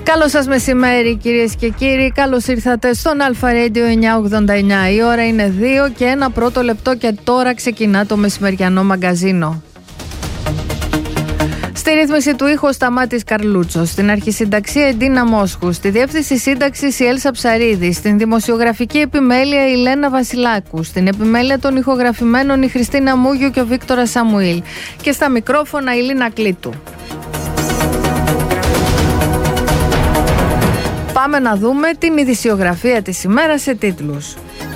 Καλό σας μεσημέρι κυρίες και κύριοι, καλώς ήρθατε στον Alpha Radio 989. Η ώρα είναι 2 και ένα πρώτο λεπτό και τώρα ξεκινά το μεσημεριανό μαγκαζίνο. Στη ρύθμιση του ήχου Σταμάτης Καρλούτσος, στην αρχισυνταξία Εντίνα Μόσχου, στη διεύθυνση σύνταξης η Έλσα Ψαρίδη, στην δημοσιογραφική επιμέλεια η Λένα Βασιλάκου, στην επιμέλεια των ηχογραφημένων η Χριστίνα Μούγιου και ο Βίκτορας Σαμουήλ και στα μικρόφωνα η Λίνα Κλήτου. Πάμε να δούμε την ειδησιογραφία της ημέρας σε τίτλους.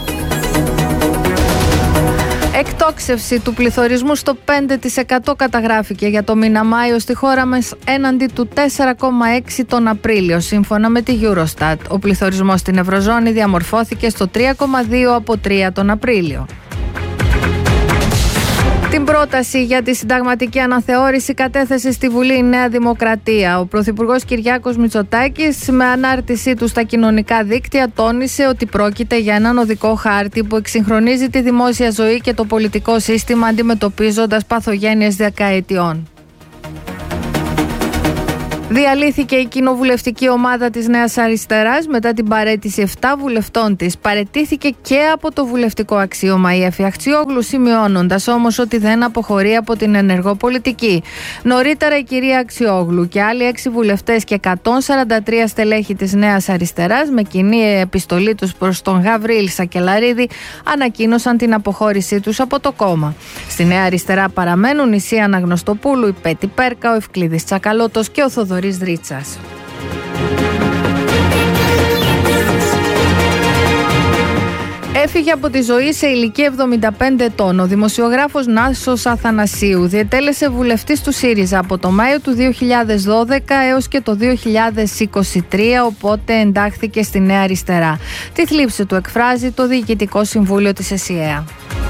Εκτόξευση του πληθωρισμού στο 5% καταγράφηκε για το μήνα Μάιο στη χώρα μας έναντι του 4,6% τον Απρίλιο, σύμφωνα με τη Eurostat. Ο πληθωρισμός στην Ευρωζώνη διαμορφώθηκε στο 3,2% από 3% τον Απρίλιο. Την πρόταση για τη συνταγματική αναθεώρηση κατέθεσε στη Βουλή η Νέα Δημοκρατία. Ο Πρωθυπουργός Κυριάκος Μητσοτάκης, με ανάρτησή του στα κοινωνικά δίκτυα, τόνισε ότι πρόκειται για έναν οδικό χάρτη που εξυγχρονίζει τη δημόσια ζωή και το πολιτικό σύστημα, αντιμετωπίζοντας παθογένειες δεκαετιών. Διαλύθηκε η κοινοβουλευτική ομάδα της Νέας Αριστεράς μετά την παραίτηση 7 βουλευτών της. Παραιτήθηκε και από το βουλευτικό αξίωμα η Εφη Αχτσιόγλου, σημειώνοντας όμως ότι δεν αποχωρεί από την ενεργό πολιτική. Νωρίτερα η κυρία Αχτσιόγλου και άλλοι 6 βουλευτές και 143 στελέχη της Νέας Αριστεράς, με κοινή επιστολή τους προς τον Γαβρίλ Σακελαρίδη, ανακοίνωσαν την αποχώρησή τους από το κόμμα. Στη Νέα Αριστερά παραμένουν η Σία Αναγνωστοπούλου, η Πέτη Πέρκα, ο Ευκλήδης Τσακαλώτος και ο Θοδωρής Δρίτσας. Έφυγε από τη ζωή σε ηλικία 75 ετών. Ο δημοσιογράφος Νάσος Αθανασίου διετέλεσε βουλευτής του ΣΥΡΙΖΑ από το Μάιο του 2012 έως και το 2023, οπότε εντάχθηκε στη Νέα Αριστερά. Τη θλίψη του εκφράζει το Διοικητικό Συμβούλιο της ΕΣΥΑ.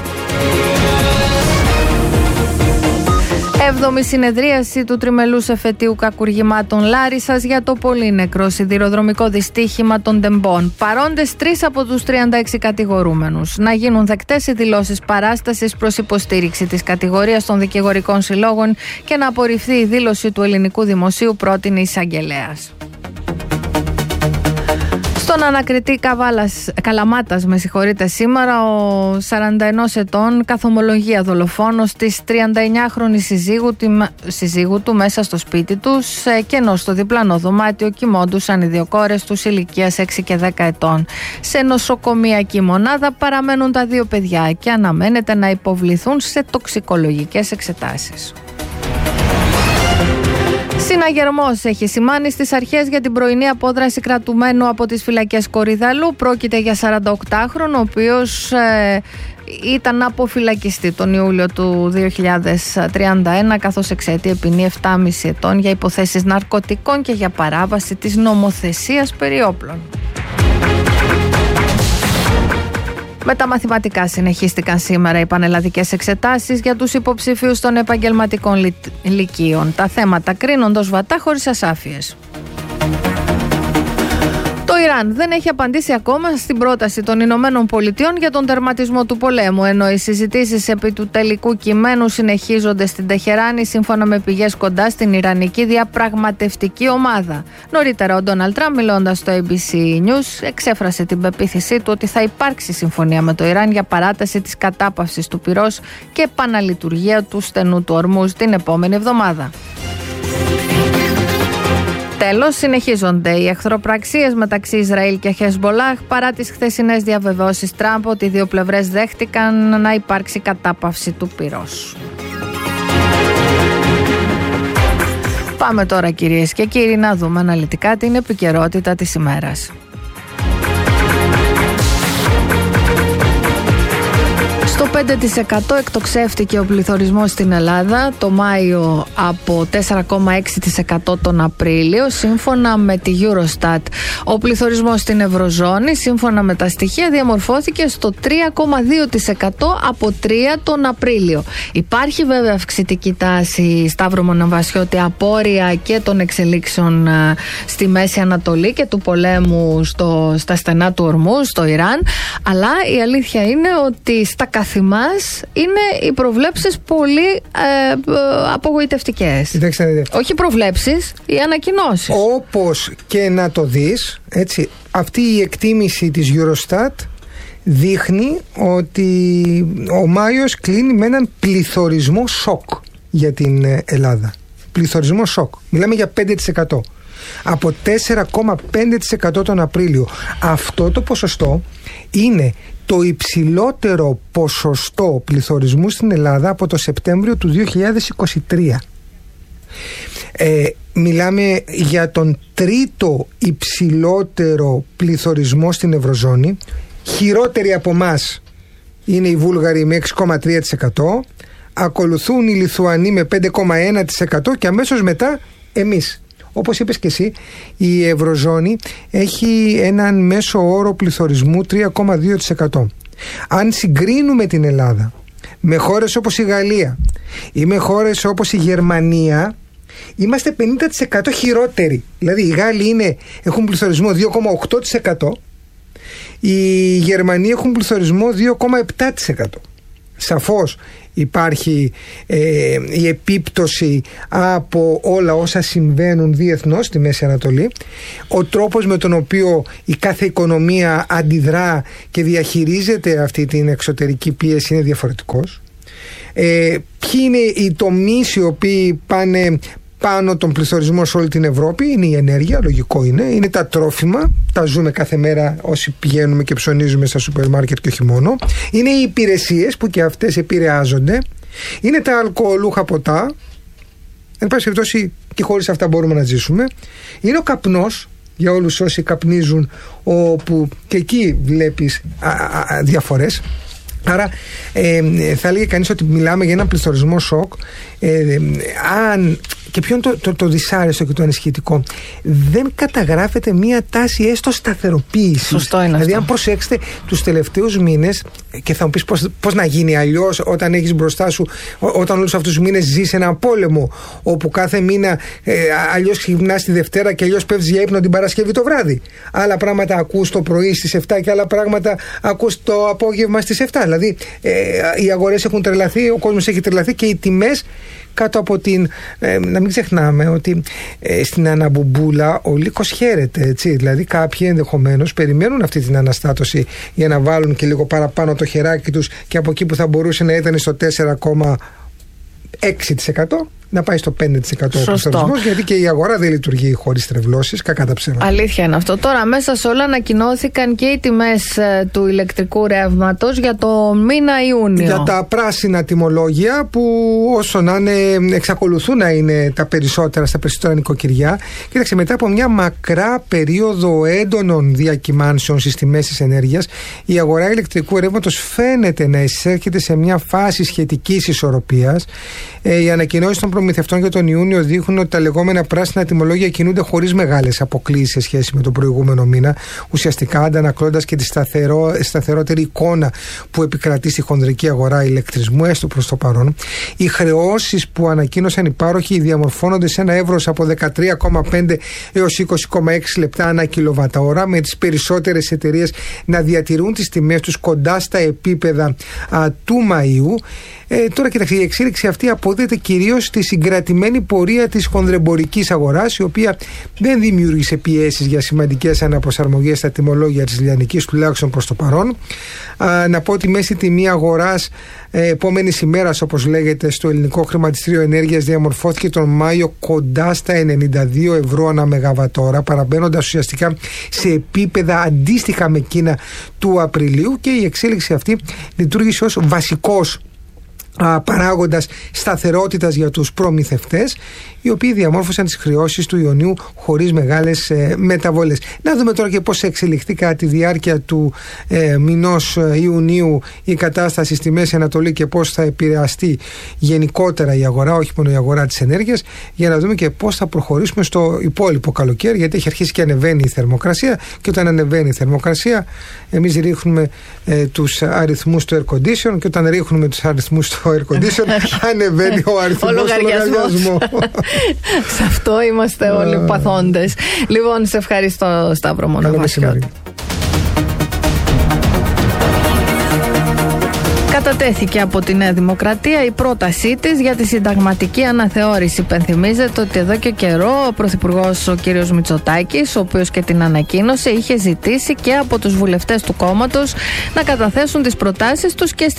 7η συνεδρίαση του τριμελούς εφετείου κακουργημάτων Λάρισσας για το πολύ νεκρό σιδηροδρομικό δυστύχημα των Τεμπών. Παρόντες 3 από τους 36 κατηγορούμενους. Να γίνουν δεκτές οι δηλώσεις παράστασης προς υποστήριξη της κατηγορίας των δικηγορικών συλλόγων και να απορριφθεί η δήλωση του ελληνικού δημοσίου, πρότεινε η εισαγγελέας. Στον ανακριτή Καλαμάτας, σήμερα, ο 41 ετών καθομολογία δολοφόνος της 39χρονης συζύγου του μέσα στο σπίτι τους, και ενώ στο διπλανό δωμάτιο κοιμόντουσαν οι δύο κόρες τους ηλικίας 6 και 10 ετών. Σε νοσοκομιακή μονάδα παραμένουν τα δύο παιδιά και αναμένεται να υποβληθούν σε τοξικολογικές εξετάσεις. Συναγερμός έχει σημάνει στις αρχές για την πρωινή απόδραση κρατουμένου από τις φυλακές Κορυδαλού. Πρόκειται για 48χρονο, ο οποίος ήταν να αποφυλακιστεί τον Ιούλιο του 2031, καθώς εξαιτεί ποινή 7,5 ετών για υποθέσεις ναρκωτικών και για παράβαση της νομοθεσίας περί όπλων. Με τα μαθηματικά συνεχίστηκαν σήμερα οι πανελλαδικές εξετάσεις για τους υποψηφίους των επαγγελματικών λυκείων. Τα θέματα κρίνονται ως βατά χωρίς ασάφειες. Το Ιράν δεν έχει απαντήσει ακόμα στην πρόταση των Ηνωμένων Πολιτειών για τον τερματισμό του πολέμου, ενώ οι συζητήσεις επί του τελικού κειμένου συνεχίζονται στην Τεχεράνη, σύμφωνα με πηγές κοντά στην Ιρανική διαπραγματευτική ομάδα. Νωρίτερα, ο Ντόναλντ Τραμπ, μιλώντας στο ABC News, εξέφρασε την πεποίθησή του ότι θα υπάρξει συμφωνία με το Ιράν για παράταση της κατάπαυσης του πυρός και επαναλειτουργία του στενού του Ορμούζ την επόμενη εβδομάδα. Τέλος, συνεχίζονται οι εχθροπραξίες μεταξύ Ισραήλ και Χεσμπολάχ παρά τις χθεσινές διαβεβαιώσεις Τραμπ ότι οι δύο πλευρές δέχτηκαν να υπάρξει κατάπαυση του πυρός. Πάμε τώρα, κυρίες και κύριοι, να δούμε αναλυτικά την επικαιρότητα της ημέρας. Στο 5% εκτοξεύτηκε ο πληθωρισμός στην Ελλάδα το Μάιο από 4,6% τον Απρίλιο, σύμφωνα με τη Eurostat. Ο πληθωρισμός στην Ευρωζώνη, σύμφωνα με τα στοιχεία, διαμορφώθηκε στο 3,2% από 3% τον Απρίλιο. Υπάρχει βέβαια αυξητική τάση, Σταύρο Μοναβασιώτη, απόρρια και των εξελίξεων στη Μέση Ανατολή και του πολέμου στα στενά του Ορμούζ, στο Ιράν, αλλά η αλήθεια είναι ότι στα καθημερινά θυμάς, είναι οι προβλέψεις πολύ απογοητευτικές. Όχι προβλέψεις, οι ανακοινώσεις. Όπως και να το δεις, έτσι, αυτή η εκτίμηση της Eurostat δείχνει ότι ο Μάιος κλείνει με έναν πληθωρισμό σοκ για την Ελλάδα. Πληθωρισμό σοκ. Μιλάμε για 5%. Από 4,5% τον Απρίλιο. Αυτό το ποσοστό είναι το υψηλότερο ποσοστό πληθωρισμού στην Ελλάδα από το Σεπτέμβριο του 2023. Μιλάμε για τον τρίτο υψηλότερο πληθωρισμό στην Ευρωζώνη. Χειρότεροι από εμάς είναι οι Βούλγαροι με 6,3%, ακολουθούν οι Λιθουανοί με 5,1% και αμέσως μετά εμείς. Όπως είπες και εσύ, η Ευρωζώνη έχει έναν μέσο όρο πληθωρισμού 3,2%. Αν συγκρίνουμε την Ελλάδα με χώρες όπως η Γαλλία ή με χώρες όπως η Γερμανία, είμαστε 50% χειρότεροι. Δηλαδή οι Γάλλοι έχουν πληθωρισμό 2,8%, οι Γερμανοί έχουν πληθωρισμό 2,7%. Σαφώς υπάρχει η επίπτωση από όλα όσα συμβαίνουν διεθνώς στη Μέση Ανατολή. Ο τρόπος με τον οποίο η κάθε οικονομία αντιδρά και διαχειρίζεται αυτή την εξωτερική πίεση είναι διαφορετικός. Ποιοι είναι οι τομείς οι οποίοι πάνε πάνω τον πληθωρισμό σε όλη την Ευρώπη? Είναι η ενέργεια, λογικό είναι τα τρόφιμα, τα ζούμε κάθε μέρα όσοι πηγαίνουμε και ψωνίζουμε στα σούπερ μάρκετ και όχι μόνο. Είναι οι υπηρεσίες που και αυτές επηρεάζονται. Είναι τα αλκοολούχα ποτά, εν πάση περιπτώσει και χωρίς αυτά μπορούμε να ζήσουμε. Είναι ο καπνός, για όλους όσοι καπνίζουν, όπου και εκεί βλέπεις διαφορές. Άρα θα έλεγε κανείς ότι μιλάμε για έναν πληθωρισμό σοκ. Και ποιο είναι το δυσάρεστο και το ανησυχητικό? Δεν καταγράφεται μία τάση έστω σταθεροποίησης. Σωστό είναι. Δηλαδή, αυτό. αν προσέξετε τους τελευταίους μήνες, και θα μου πεις πώς να γίνει αλλιώς όταν έχεις μπροστά σου, όταν όλους αυτούς τους μήνες ζεις έναν πόλεμο, όπου κάθε μήνα αλλιώς ξυπνάς τη Δευτέρα και αλλιώς πέφτεις για ύπνο την Παρασκευή το βράδυ. Άλλα πράγματα ακούς το πρωί στις 7 και άλλα πράγματα ακούς το απόγευμα στις 7. Δηλαδή, οι αγορές έχουν τρελαθεί, ο κόσμος έχει τρελαθεί και οι τιμές κάτω από την. Να μην ξεχνάμε ότι στην αναμπουμπούλα ο λύκος χαίρεται, έτσι. Δηλαδή, κάποιοι ενδεχομένως περιμένουν αυτή την αναστάτωση για να βάλουν και λίγο παραπάνω το χεράκι τους και από εκεί που θα μπορούσε να ήταν στο 4,6% να πάει στο 5% ο πληθωρισμός, γιατί και η αγορά δεν λειτουργεί χωρίς τρευλώσεις, κακά τα ψέματα. Αλήθεια είναι αυτό. Τώρα, μέσα σε όλα ανακοινώθηκαν και οι τιμές του ηλεκτρικού ρεύματος για το μήνα Ιούνιο. Για τα πράσινα τιμολόγια, που όσο να είναι, εξακολουθούν να είναι τα περισσότερα στα περισσότερα νοικοκυριά. Κοίταξε, μετά από μια μακρά περίοδο έντονων διακυμάνσεων στις τιμές της ενέργειας, η αγορά ηλεκτρικού ρεύματος φαίνεται να εισέρχεται σε μια φάση σχετικής ισορροπίας. Οι ανακοινώσεις των προμηθευτών για τον Ιούνιο δείχνουν ότι τα λεγόμενα πράσινα τιμολόγια κινούνται χωρίς μεγάλες αποκλίσεις σε σχέση με τον προηγούμενο μήνα, ουσιαστικά αντανακλώντας και τη σταθερότερη εικόνα που επικρατεί στη χονδρική αγορά ηλεκτρισμού, έστω προς το παρόν. Οι χρεώσεις που ανακοίνωσαν οι πάροχοι διαμορφώνονται σε ένα εύρος από 13,5 έως 20,6 λεπτά ανά κιλοβατώρα, με τις περισσότερες εταιρείες να διατηρούν τις τιμές τους κοντά στα επίπεδα του Μαΐου. Τώρα κοιτάξτε, η εξέλιξη αυτή αποδίδεται κυρίως στη συγκρατημένη πορεία της χονδρεμπορικής αγοράς, η οποία δεν δημιούργησε πιέσεις για σημαντικές αναπροσαρμογές στα τιμολόγια της λιανικής, τουλάχιστον προς το παρόν. Να πω ότι μέση τιμή αγοράς επόμενης ημέρας, όπως λέγεται, στο ελληνικό χρηματιστήριο ενέργειας διαμορφώθηκε τον Μάιο κοντά στα 92 ευρώ ανά μεγαβατόρα, παραμπαίνοντας ουσιαστικά σε επίπεδα αντίστοιχα με εκείνα του Απριλίου, και η εξέλιξη αυτή λειτουργήσε ως βασικός παράγοντας σταθερότητας για τους προμηθευτές, οι οποίοι διαμόρφωσαν τις χρεώσεις του Ιουνίου χωρίς μεγάλες μεταβολές. Να δούμε τώρα και πώς εξελιχθεί κατά τη διάρκεια του μηνός Ιουνίου η κατάσταση στη Μέση Ανατολή και πώς θα επηρεαστεί γενικότερα η αγορά, όχι μόνο η αγορά της ενέργειας, για να δούμε και πώς θα προχωρήσουμε στο υπόλοιπο καλοκαίρι, γιατί έχει αρχίσει και ανεβαίνει η θερμοκρασία, και όταν ανεβαίνει η θερμοκρασία εμείς ρίχνουμε τους αριθμούς του air condition, και όταν ρίχνουμε τους αριθμούς του air condition ανεβαίνει ο αριθμός του λογαριασμού. Σε αυτό είμαστε όλοι παθόντες. Λοιπόν, σε ευχαριστώ, Σταύρο Μονοβασιώτη. Κατατέθηκε από τη Νέα Δημοκρατία η πρότασή της για τη συνταγματική αναθεώρηση. Υπενθυμίζεται ότι εδώ και καιρό ο Πρωθυπουργός ο κ. Μητσοτάκης, ο οποίος και την ανακοίνωσε, είχε ζητήσει και από τους βουλευτές του κόμματος να καταθέσουν τις προτάσεις τους και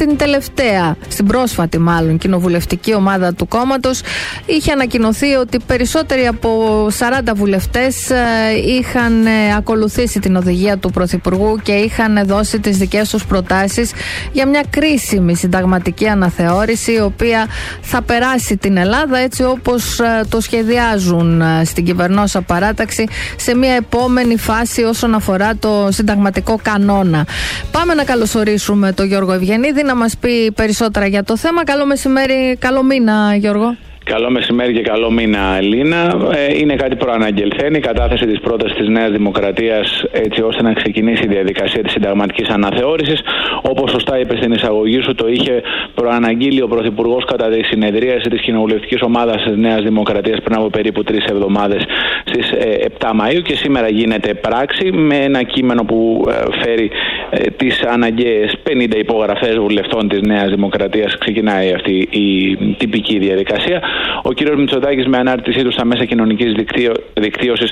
στην πρόσφατη κοινοβουλευτική ομάδα του κόμματος είχε ανακοινωθεί ότι περισσότεροι από 40 βουλευτές είχαν ακολουθήσει την οδηγία του Πρωθυπουργού και είχαν δώσει τις δικές τους προτάσεις για μια κρίσιμη συνταγματική αναθεώρηση, η οποία θα περάσει την Ελλάδα έτσι όπως το σχεδιάζουν στην κυβερνόσα παράταξη σε μια επόμενη φάση όσον αφορά το συνταγματικό κανόνα. Πάμε να καλωσορίσουμε τον Γιώργο Ευγενίδη να μας πει περισσότερα για το θέμα. Καλό μεσημέρι, καλό μήνα Γιώργο. Καλό μεσημέρι και καλό μήνα, Λίνα. Είναι κάτι προαναγγελθένη η κατάθεση της πρότασης της Νέας Δημοκρατίας έτσι ώστε να ξεκινήσει η διαδικασία της συνταγματικής αναθεώρησης. Όπως σωστά είπε στην εισαγωγή σου, το είχε προαναγγείλει ο Πρωθυπουργός κατά τη συνεδρίαση της κοινοβουλευτικής ομάδας της Νέας Δημοκρατίας πριν από περίπου 3 εβδομάδες στις 7 Μαΐου και σήμερα γίνεται πράξη με ένα κείμενο που φέρει τις αναγκαίες 50 υπογραφές βουλευτών της Νέας Δημοκρατίας. Ξεκινάει αυτή η τυπική διαδικασία. Ο κύριος Μητσοτάκης με ανάρτησή του στα μέσα κοινωνικής δικτύωσης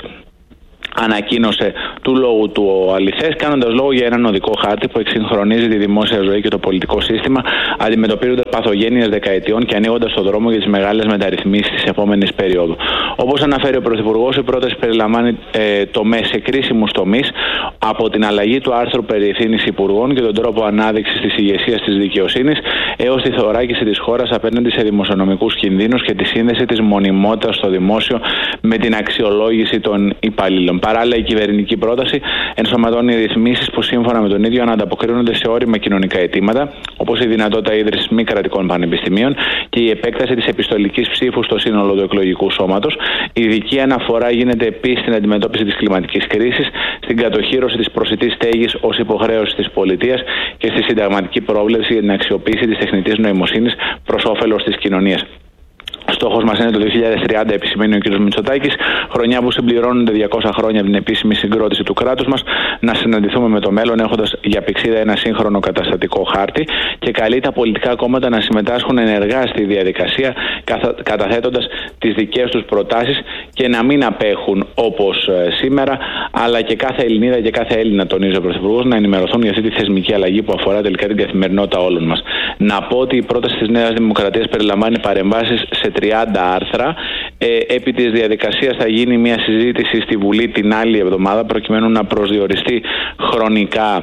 ανακοίνωσε του λόγου του ο αληθές, κάνοντας λόγο για έναν οδικό χάρτη που εξυγχρονίζει τη δημόσια ζωή και το πολιτικό σύστημα, αντιμετωπίζοντας παθογένειες δεκαετιών και ανοίγοντας τον δρόμο για τις μεγάλες μεταρρυθμίσεις της επόμενης περίοδου. Όπως αναφέρει ο Πρωθυπουργός, η πρόταση περιλαμβάνει τομές σε κρίσιμους τομείς, από την αλλαγή του άρθρου περί ευθύνης υπουργών και τον τρόπο ανάδειξης της ηγεσίας της δικαιοσύνης, έως τη θωράκιση της χώρας απέναντι σε δημοσιονομικούς κινδύνους και τη σύνδεση της μονιμότητας στο δημόσιο με την αξιολόγηση των υπαλλήλων. Παράλληλα, η κυβερνητική πρόταση ενσωματώνει ρυθμίσεις που σύμφωνα με τον ίδιο να ανταποκρίνονται σε όριμα κοινωνικά αιτήματα, όπως η δυνατότητα ίδρυσης μη κρατικών πανεπιστημίων και η επέκταση της επιστολικής ψήφου στο σύνολο του εκλογικού σώματος. Η ειδική αναφορά γίνεται επίσης στην αντιμετώπιση της κλιματικής κρίσης, στην κατοχύρωση της προσιτής στέγης ως υποχρέωση της πολιτείας και στη συνταγματική πρόβλεψη για την αξιοποίηση της τεχνητής νοημοσύνης προς όφελος της κοινωνίας. Στόχος μας είναι το 2030, επισημαίνει ο κ. Μητσοτάκης, χρονιά που συμπληρώνονται 200 χρόνια από την επίσημη συγκρότηση του κράτους μας, να συναντηθούμε με το μέλλον έχοντας για πηξίδα ένα σύγχρονο καταστατικό χάρτη και καλεί τα πολιτικά κόμματα να συμμετάσχουν ενεργά στη διαδικασία, καταθέτοντας τις δικές τους προτάσεις και να μην απέχουν όπως σήμερα, αλλά και κάθε Ελληνίδα και κάθε Έλληνα, τονίζει ο Πρωθυπουργός, να ενημερωθούν για αυτή τη θεσμική αλλαγή που αφορά τελικά την καθημερινότητα όλων μας. Να πω ότι η πρόταση της Νέας Δημοκρατίας περιλαμβάνει παρεμβάσεις σε 30 άρθρα. Επί της διαδικασίας θα γίνει μια συζήτηση στη Βουλή την άλλη εβδομάδα προκειμένου να προσδιοριστεί χρονικά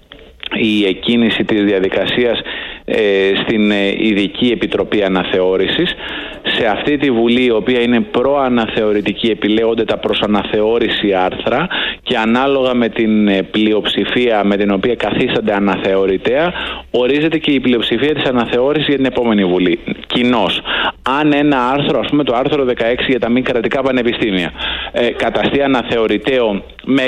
η εκκίνηση της διαδικασίας στην Ειδική Επιτροπή Αναθεώρησης. Σε αυτή τη Βουλή, η οποία είναι προαναθεωρητική, επιλέγονται τα προς αναθεώρηση άρθρα και ανάλογα με την πλειοψηφία με την οποία καθίστανται αναθεωρητέα, ορίζεται και η πλειοψηφία της αναθεώρησης για την επόμενη Βουλή. Κοινώς, αν ένα άρθρο, ας πούμε το άρθρο 16 για τα μη κρατικά πανεπιστήμια, καταστεί αναθεωρηταίο με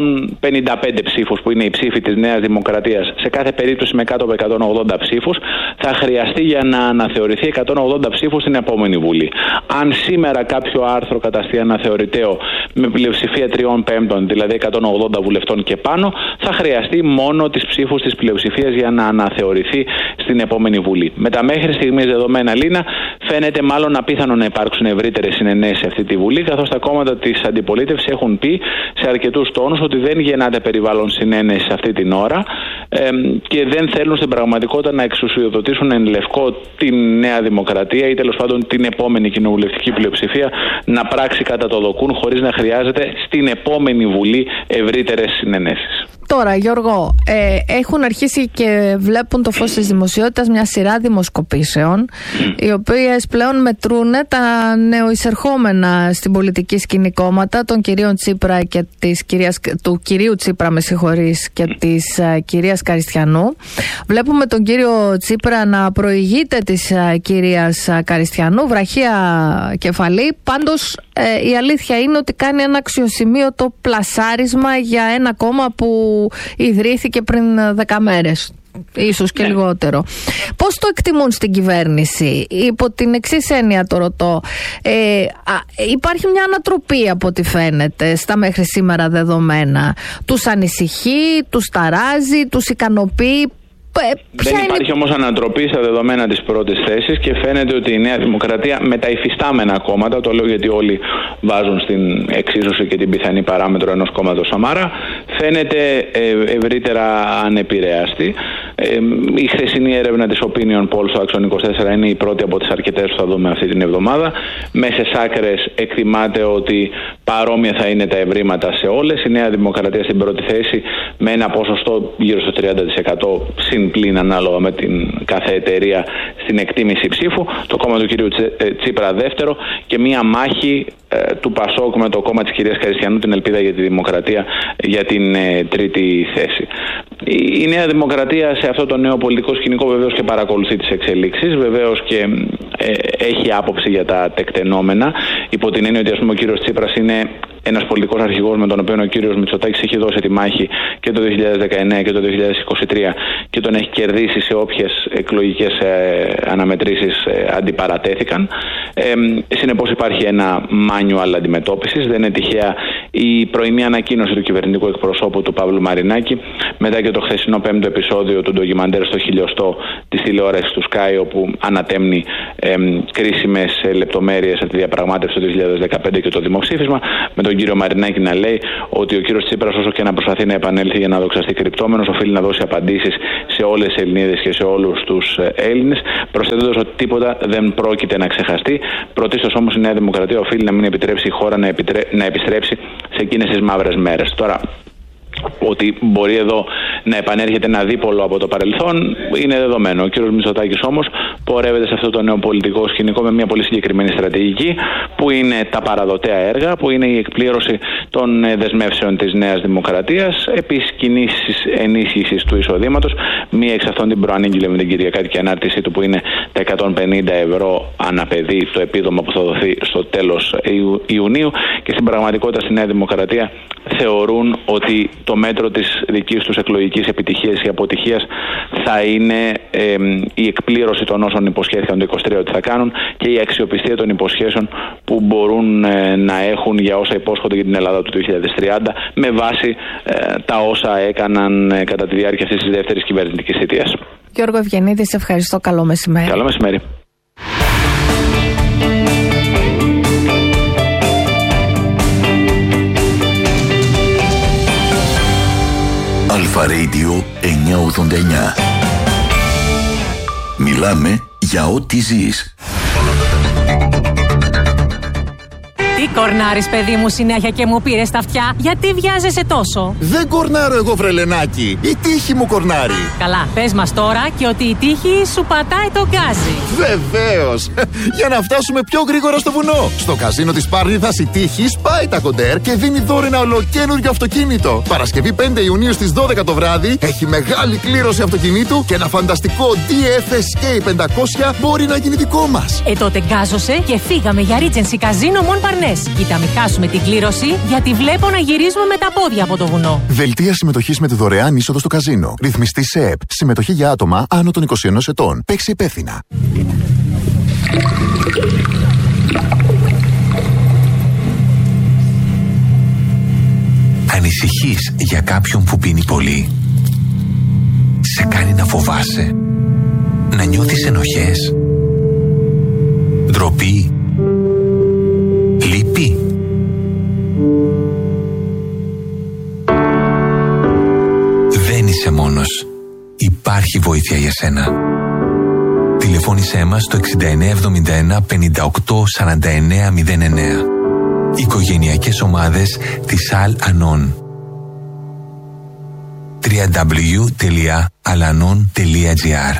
155 ψήφους, που είναι η ψήφη της Νέας Δημοκρατίας, σε κάθε περίπτωση με κάτω από 180 ψήφους, θα χρειαστεί για να αναθεωρηθεί 180 ψήφους στην επόμενη Βουλή. Αν σήμερα κάποιο άρθρο καταστεί αναθεωρηταίο με πλειοψηφία 3/5, δηλαδή 180 βουλευτών και πάνω, θα χρειαστεί μόνο τις ψήφους της πλειοψηφίας για να αναθεωρηθεί στην επόμενη Βουλή. Με τα μέχρι στιγμής δεδομένα, Λίνα, φαίνεται μάλλον απίθανο να υπάρξουν ευρύτερες συνενέσεις σε αυτή τη Βουλή, καθώς τα κόμματα της αντιπολίτευσης έχουν πει σε αρκετούς τόνους ότι δεν γεννάται περιβάλλον συνένεση αυτή την ώρα και δεν θέλουν στην πραγματικότητα να εξουσιοδοτήσουν εν λευκό την Νέα Δημοκρατία ή τέλος πάντων την επόμενη κοινοβουλευτική πλειοψηφία να πράξει κατά το δοκούν, χωρίς να χρειάζεται στην επόμενη Βουλή ευρύτερες συνενέσεις. Τώρα, Γιώργο, έχουν αρχίσει και βλέπουν το φως της δημοσιότητας μια σειρά δημοσκοπήσεων, οι οποίες πλέον μετρούν τα νεοεισερχόμενα στην πολιτική σκηνή κόμματα των κυρίων Τσίπρα και του κυρίου Τσίπρα, και της κυρίας Καριστιανού. Βλέπουμε τον κύριο Τσίπρα να προηγείται της κυρίας Καριστιανού, βραχία κεφαλή. Πάντως, η αλήθεια είναι ότι κάνει ένα αξιοσημείωτο πλασάρισμα για ένα κόμμα που ιδρύθηκε πριν 10 μέρες. Ίσως και λιγότερο. Πώς το εκτιμούν στην κυβέρνηση? Υπό την εξής έννοια το ρωτώ. Υπάρχει μια ανατροπή από ό,τι φαίνεται στα μέχρι σήμερα δεδομένα. Τους ανησυχεί, τους ταράζει, τους ικανοποιεί? Δεν υπάρχει όμως ανατροπή στα δεδομένα της πρώτης θέσης και φαίνεται ότι η Νέα Δημοκρατία με τα υφιστάμενα κόμματα, το λέω γιατί όλοι βάζουν στην εξίσωση και την πιθανή παράμετρο ενός κόμματος Σαμάρα, φαίνεται ευρύτερα ανεπηρέαστη. Η χθεσινή έρευνα της Opinion Poll στο Action 24 είναι η πρώτη από τις αρκετές που θα δούμε αυτή την εβδομάδα. Μέσες άκρες εκτιμάται ότι παρόμοια θα είναι τα ευρήματα σε όλες. Η Νέα Δημοκρατία στην πρώτη θέση με ένα ποσοστό γύρω στο 30% συν πλην ανάλογα με την κάθε εταιρεία στην εκτίμηση ψήφου. Το κόμμα του κυρίου Τσίπρα δεύτερο και μία μάχη του Πασόκ με το κόμμα της κυρίας Καριστιανού, την Ελπίδα για τη Δημοκρατία, για την τρίτη θέση. Η Νέα Δημοκρατία σε αυτό το νέο πολιτικό σκηνικό βεβαίως και παρακολουθεί τις εξελίξεις, βεβαίως και έχει άποψη για τα τεκτενόμενα, υπό την έννοια ότι ας πούμε ο κύριος Τσίπρας είναι ένας πολιτικός αρχηγός με τον οποίο ο κύριος Μητσοτάκης έχει δώσει τη μάχη και το 2019 και το 2023 και τον έχει κερδίσει σε όποιες εκλογικές αναμετρήσεις αντιπαρατέθηκαν. Συνεπώς υπάρχει ένα manual αντιμετώπισης. Δεν είναι τυχαία η πρωινή ανακοίνωση του κυβερνητικού εκπροσώπου του Παύλου Μαρινάκη μετά και το χθεσινό 5ο επεισόδιο του ντοκιμαντέρ στο 1000 της τηλεόρασης του Sky, όπου ανατέμνει κρίσιμες λεπτομέρειες από τη διαπραγμάτευση του 2015 και το δημοψήφισμα, με τον κύριο Μαρινάκη να λέει ότι ο κύριος Τσίπρας, όσο και να προσπαθεί να επανέλθει για να δοξαστεί κρυπτόμενος, οφείλει να δώσει απαντήσεις σε όλες τις Ελληνίδες και σε όλους τους Έλληνες, προσθέτοντας ότι τίποτα δεν πρόκειται να ξεχαστεί. Πρωτίστως όμως η Νέα Δημοκρατία οφείλει να μην επιτρέψει η χώρα να επιστρέψει σε εκείνες τις μαύρες μέρες. Τώρα, ότι μπορεί εδώ να επανέρχεται ένα δίπολο από το παρελθόν είναι δεδομένο. Ο κύριος Μητσοτάκης όμως πορεύεται σε αυτό το νέο πολιτικό σκηνικό με μια πολύ συγκεκριμένη στρατηγική, που είναι τα παραδοτέα έργα, που είναι η εκπλήρωση των δεσμεύσεων της Νέας Δημοκρατίας, επίσης κινήσεις ενίσχυσης του εισοδήματος, μία εξ αυτών την προανήγγειλε με την Κυριακάτικη ανάρτησή του, που είναι τα 150 ευρώ ανά παιδί, το επίδομα που θα δοθεί στο τέλος Ιουνίου, και στην πραγματικότητα στη Νέα Δημοκρατία θεωρούν ότι το μέτρο της δικής τους εκλογικής επιτυχίας ή αποτυχίας θα είναι η εκπλήρωση των όσων υποσχέθηκαν το 23 ότι θα κάνουν και η αξιοπιστία των υποσχέσεων που μπορούν να έχουν για όσα υπόσχονται για την Ελλάδα του 2030 με βάση τα όσα έκαναν κατά τη διάρκεια αυτής της δεύτερης κυβερνητικής θητείας. Γιώργο Ευγενίδη, σε ευχαριστώ. Καλό μεσημέρι. Καλό μεσημέρι. Αλφα Radio 989. Μιλάμε για ό,τι ζεις. Τι κορνάρεις, παιδί μου, συνέχεια και μου πήρες τα αυτιά? Γιατί βιάζεσαι τόσο? Δεν κορνάρω εγώ, βρελενάκι. Η τύχη μου κορνάρει. Καλά, πες μας τώρα και ότι η τύχη σου πατάει το γκάζι. Βεβαίως. Για να φτάσουμε πιο γρήγορα στο βουνό. Στο καζίνο της Πάρνηθας η τύχη σπάει τα κοντέρ και δίνει δώρο ένα ολοκαίνουργιο αυτοκίνητο. Παρασκευή 5 Ιουνίου στις 12 το βράδυ έχει μεγάλη κλήρωση αυτοκινήτου και ένα φανταστικό DF Escape 500 μπορεί να γίνει δικό μας. Τότε γκάζωσε και φύγαμε για Regency Καζίνο Μον Παρνές. Κοίτα, μην χάσουμε την κλήρωση, γιατί βλέπω να γυρίζουμε με τα πόδια από το βουνό. Δελτία συμμετοχής με τη δωρεάν είσοδο στο καζίνο. Ρυθμιστή σε ΕΠ. Συμμετοχή για άτομα άνω των 21 ετών. Παίξει υπεύθυνα. Ανησυχείς για κάποιον που πίνει πολύ? Σε κάνει να φοβάσαι? Να νιώθεις ενοχές? Ντροπή? Λύπη? Δεν είσαι μόνος. Υπάρχει βοήθεια για σένα. Τηλεφώνησέ μας στο 6971 58 49 09. Οικογενειακές ομάδες της Al-Anon. www.alanon.gr.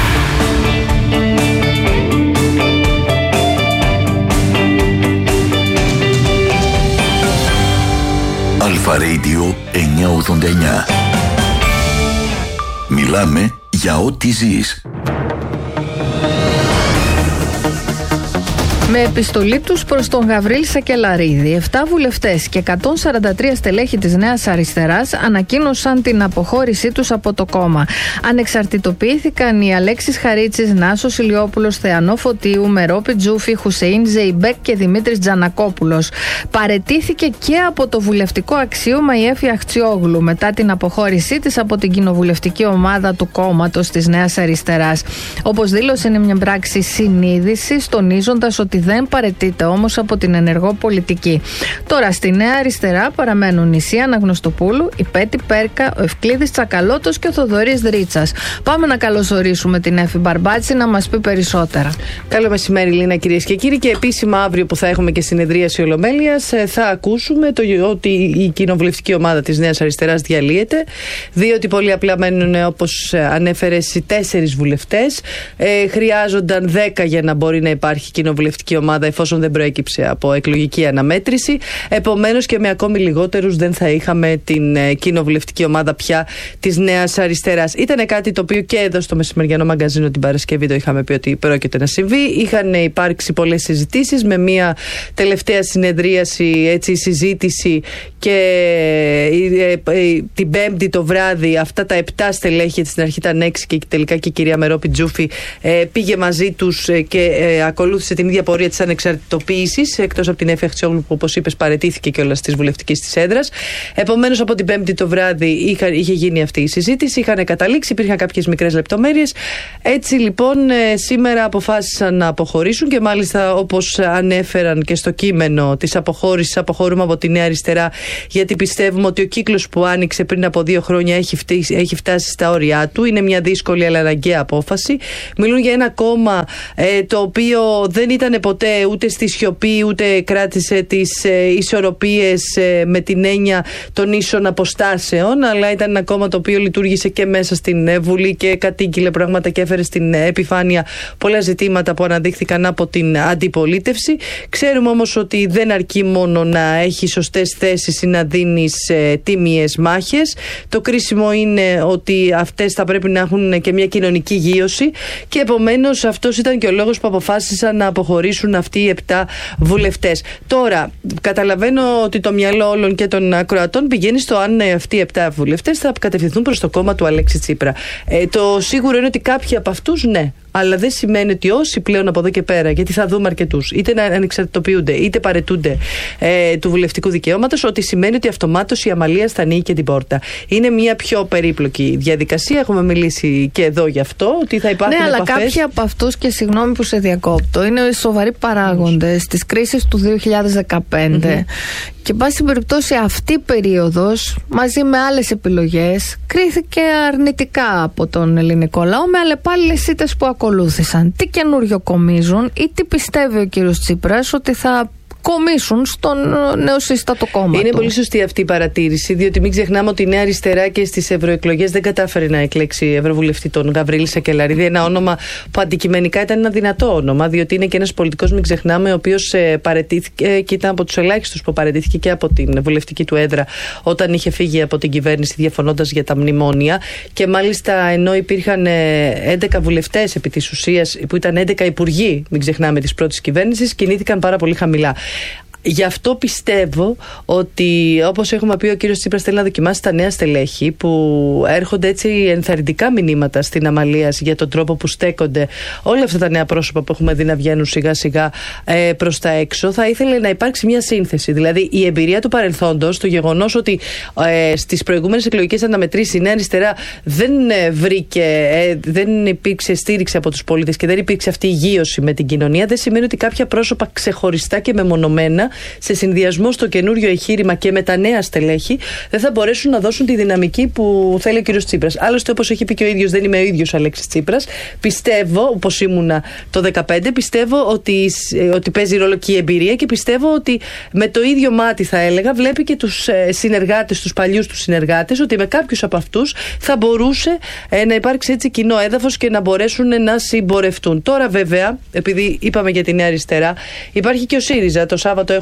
Αλφα Radio 989. Μιλάμε για ό,τι ζεις. Με επιστολή τους προς τον Γαβρίλη Σακελαρίδη, 7 βουλευτές και 143 στελέχη της Νέας Αριστεράς ανακοίνωσαν την αποχώρησή τους από το κόμμα. Ανεξαρτητοποιήθηκαν οι Αλέξης Χαρίτσης, Νάσος Ηλιόπουλος, Θεανό Φωτίου, Μερόπη Τζούφη, Χουσεΐν Ζεϊμπέκ και Δημήτρης Τζανακόπουλος. Παραιτήθηκε και από το βουλευτικό αξίωμα η Έφη Αχτσιόγλου μετά την αποχώρησή της από την κοινοβουλευτική ομάδα του κόμματος της Νέας Αριστεράς. Όπως δήλωσε, είναι μια πράξη συνείδησης, τονίζοντας ότι δεν παραιτείται όμως από την ενεργό πολιτική. Τώρα στη Νέα Αριστερά παραμένουν η Σία Αναγνωστοπούλου, η Πέτη Πέρκα, ο Ευκλήδης Τσακαλώτος και ο Θοδωρής Δρίτσας. Πάμε να καλωσορίσουμε την Έφη Μπαρμπάτση να μας πει περισσότερα. Καλό μεσημέρι, Λίνα, κυρίες και κύριοι. Και επίσημα αύριο που θα έχουμε και συνεδρίαση Ολομέλειας θα ακούσουμε ότι η κοινοβουλευτική ομάδα της Νέας Αριστεράς διαλύεται, διότι πολύ απλά μένουν, όπως ανέφερες, οι 4 βουλευτές. Χρειάζονταν 10 για να μπορεί να υπάρχει κοινοβουλευτική ομάδα, εφόσον δεν προέκυψε από εκλογική αναμέτρηση. Επομένως και με ακόμη λιγότερους δεν θα είχαμε την κοινοβουλευτική ομάδα πια της Νέας Αριστεράς. Ήταν κάτι το οποίο και εδώ στο μεσημεριανό μαγκαζίνο την Παρασκευή το είχαμε πει ότι πρόκειται να συμβεί. Είχαν υπάρξει πολλές συζητήσεις, με μια τελευταία συνεδρίαση, έτσι, συζήτηση, και την Πέμπτη το βράδυ αυτά τα 7 στελέχη, στην αρχή ήταν 6 και τελικά και η κυρία Μερόπη Τζούφη πήγε μαζί τους και ακολούθησε την ίδια πορεία της ανεξαρτητοποίησης, εκτός από την Έφη Αχτσιόγλου που, όπως είπες, παραιτήθηκε κιόλας της βουλευτικής της έδρας. Επομένως από την Πέμπτη το βράδυ είχε γίνει αυτή η συζήτηση, είχαν καταλήξει, υπήρχαν κάποιες μικρές λεπτομέρειες. Έτσι λοιπόν σήμερα αποφάσισαν να αποχωρήσουν και μάλιστα, όπως ανέφεραν και στο κείμενο της αποχώρησης, αποχωρούμε από τη Νέα Αριστερά γιατί πιστεύουμε ότι ο κύκλος που άνοιξε πριν από 2 χρόνια έχει φτάσει στα όρια του. Είναι μια δύσκολη αλλά αναγκαία απόφαση. Μιλούν για ένα κόμμα το οποίο δεν ήταν ποτέ ούτε στη σιωπή, ούτε κράτησε τις ισορροπίες με την έννοια των ίσων αποστάσεων, αλλά ήταν ένα κόμμα το οποίο λειτουργήσε και μέσα στην Βουλή και κατήγγειλε πράγματα και έφερε στην επιφάνεια πολλά ζητήματα που αναδείχθηκαν από την αντιπολίτευση. Ξέρουμε όμως ότι δεν αρκεί μόνο να έχει σωστές θέσεις ή να δίνεις τίμιες μάχες. Το κρίσιμο είναι ότι αυτές θα πρέπει να έχουν και μια κοινωνική γείωση, και επομένως αυτός ήταν και ο λόγος που αποφάσισαν να αποχωρήσουν αυτοί οι 7 βουλευτές. Τώρα, καταλαβαίνω ότι το μυαλό όλων και των ακροατών πηγαίνει στο αν αυτοί οι 7 βουλευτές θα κατευθυνθούν προς το κόμμα του Αλέξη Τσίπρα. Το σίγουρο είναι ότι κάποιοι από αυτούς ναι. Αλλά δεν σημαίνει ότι όσοι πλέον από εδώ και πέρα, γιατί θα δούμε αρκετούς, είτε να ανεξαρτητοποιούνται είτε παραιτούνται του βουλευτικού δικαιώματος, ότι σημαίνει ότι αυτομάτως η αμαλία θα ανοίγει και την πόρτα. Είναι μια πιο περίπλοκη διαδικασία. Έχουμε μιλήσει και εδώ γι' αυτό, ότι θα υπάρχουν επαφές. Ναι, αλλά κάποιοι από αυτούς, και συγγνώμη που σε διακόπτω, είναι σοβαροί παράγοντες της κρίσης του 2015. Και εν πάση περιπτώσει αυτή η περίοδος, μαζί με άλλες επιλογές, κρίθηκε αρνητικά από τον ελληνικό λαό, με αλλεπάλληλες ήττες που ακολούθησαν. Τι καινούριο κομίζουν ή τι πιστεύει ο κύριος Τσίπρας ότι θα κομίσουν στον νεοσύστατο κόμμα. Είναι του. πολύ σωστή αυτή η παρατήρηση, διότι μην ξεχνάμε ότι η Νέα Αριστερά και στις ευρωεκλογές δεν κατάφερε να εκλέξει ευρωβουλευτή τον Γαβρίλη Σακελαρίδη. Ένα όνομα που αντικειμενικά ήταν ένα δυνατό όνομα, διότι είναι και ένας πολιτικός, μην ξεχνάμε, ο οποίος παραιτήθηκε και ήταν από τους ελάχιστους που παραιτήθηκε και από την βουλευτική του έδρα όταν είχε φύγει από την κυβέρνηση, διαφωνώντας για τα μνημόνια. Και μάλιστα ενώ υπήρχαν 11 βουλευτές επί της ουσίας, που ήταν 11 υπουργοί, μην ξεχνάμε, της πρώτης κυβέρνησης, κινήθηκαν πάρα πολύ χαμηλά. Γι' αυτό πιστεύω ότι, όπως έχουμε πει, ο κύριος Τσίπρας θέλει να δοκιμάσει τα νέα στελέχη, που έρχονται έτσι ενθαρρυντικά μηνύματα στην Αμαλίας για τον τρόπο που στέκονται όλα αυτά τα νέα πρόσωπα που έχουμε δει να βγαίνουν σιγά σιγά προς τα έξω. Θα ήθελε να υπάρξει μια σύνθεση. Δηλαδή η εμπειρία του παρελθόντος, το γεγονός ότι στις προηγούμενες εκλογικές αναμετρήσεις η Νέα Αριστερά δεν υπήρξε στήριξη από τους πολίτες και δεν υπήρξε αυτή η γείωση με την κοινωνία, δεν σημαίνει ότι κάποια πρόσωπα ξεχωριστά και μεμονωμένα, σε συνδυασμό στο καινούριο εγχείρημα και με τα νέα στελέχη, δεν θα μπορέσουν να δώσουν τη δυναμική που θέλει ο κύριος Τσίπρας. Άλλωστε, όπως έχει πει και ο ίδιος, δεν είμαι ο ίδιος Αλέξης Τσίπρας. Πιστεύω, όπως ήμουνα το 2015, πιστεύω ότι παίζει ρόλο και η εμπειρία, και πιστεύω ότι με το ίδιο μάτι, θα έλεγα, βλέπει και τους συνεργάτες, τους παλιούς τους συνεργάτες, ότι με κάποιους από αυτούς θα μπορούσε να υπάρξει έτσι κοινό έδαφος και να μπορέσουν να συμπορευτούν. Τώρα, βέβαια, επειδή είπαμε για τη Νέα Αριστερά, υπάρχει και ο ΣΥΡΙΖΑ. Το Σάββατο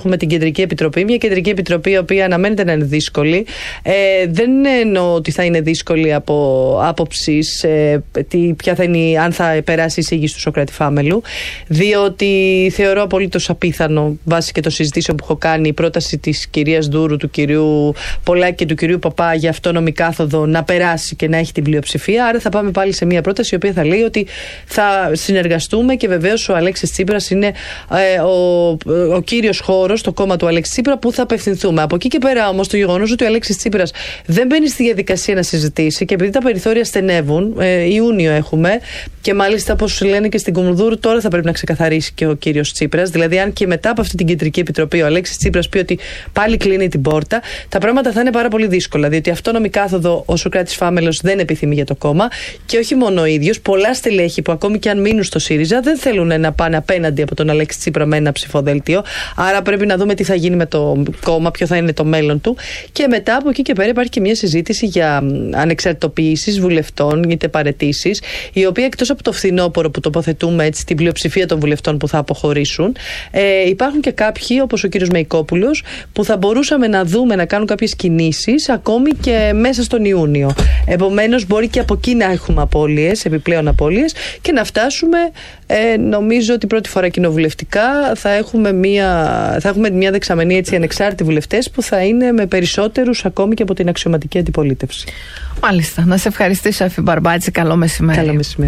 έχουμε την Κεντρική Επιτροπή. Μια Κεντρική Επιτροπή η οποία αναμένεται να είναι δύσκολη. Δεν εννοώ ότι θα είναι δύσκολη από άποψης ποια θα είναι, αν θα περάσει η εισήγηση του Σωκράτη Φάμελου, διότι θεωρώ απολύτως απίθανο, βάσει και των συζητήσεων που έχω κάνει, η πρόταση της κυρίας Δούρου, του κυρίου Πολάκη και του κυρίου Παπά για αυτόνομη κάθοδο να περάσει και να έχει την πλειοψηφία. Άρα θα πάμε πάλι σε μια πρόταση η οποία θα λέει ότι θα συνεργαστούμε και βεβαίως ο Αλέξης Τσίπρας είναι ο κύριος χώρος, το κόμμα του Αλέξη Τσίπρα, που θα απευθυνθούμε. Από εκεί και πέρα όμως το γεγονός ότι ο Αλέξης Τσίπρας δεν μπαίνει στη διαδικασία να συζητήσει και επειδή τα περιθώρια στενεύουν, Ιούνιο έχουμε και μάλιστα όπως λένε και στην Κουμουνδούρου, τώρα θα πρέπει να ξεκαθαρίσει και ο κύριος Τσίπρας. Δηλαδή, αν και μετά από αυτή την Κεντρική Επιτροπή ο Αλέξης Τσίπρας πει ότι πάλι κλείνει την πόρτα, τα πράγματα θα είναι πάρα πολύ δύσκολα. Διότι αυτόνομη κάθοδο ο Σωκράτης Φάμελος δεν επιθυμεί για το κόμμα και όχι μόνο ο ίδιος. Πολλά στελέχη που ακόμη και αν μείνουν στο ΣΥΡΙΖΑ δεν θέλουν να πάνε απέναντι από τον Αλέξη Τσίπρα με ένα ψηφοδέλτιο. Άρα πρέπει να δούμε τι θα γίνει με το κόμμα, ποιο θα είναι το μέλλον του. Και μετά από εκεί και πέρα υπάρχει και μια συζήτηση για ανεξαρτητοποιήσεις βουλευτών, είτε παραιτήσεις, η οποία εκτός από το φθινόπωρο που τοποθετούμε έτσι την πλειοψηφία των βουλευτών που θα αποχωρήσουν, υπάρχουν και κάποιοι όπως ο κύριος Μεϊκόπουλος που θα μπορούσαμε να δούμε να κάνουν κάποιες κινήσεις ακόμη και μέσα στον Ιούνιο. Επομένως μπορεί και από εκεί να έχουμε απώλειες, επιπλέον απώλειες και να φτάσουμε, νομίζω ότι πρώτη φορά κοινοβουλευτικά θα έχουμε μια δεξαμενή έτσι ανεξάρτητοι βουλευτές που θα είναι με περισσότερους ακόμη και από την αξιωματική αντιπολίτευση. Μάλιστα. Να σε ευχαριστήσω, Εφη Μπαρμπάτση. Καλό μεσημέρι. Καλό μεσημέρι.